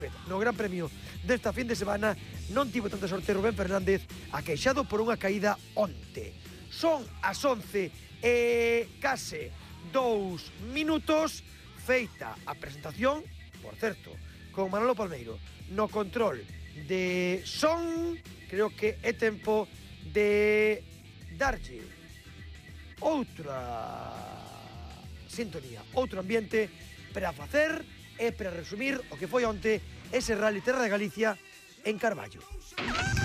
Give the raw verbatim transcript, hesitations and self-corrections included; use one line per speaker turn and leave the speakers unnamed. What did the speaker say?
No Gran Premio desta fin de semana non tivo tanta sorte Rubén Fernández, aqueixado por unha caída onte. Son as once e case dous minutos feita a presentación, por certo, con Manolo Palmeiro no control de son. Creo que é tempo de darlle outra sintonía, outro ambiente para facer e para resumir o que foi onte ese Rally Terra de Galicia en Carballo.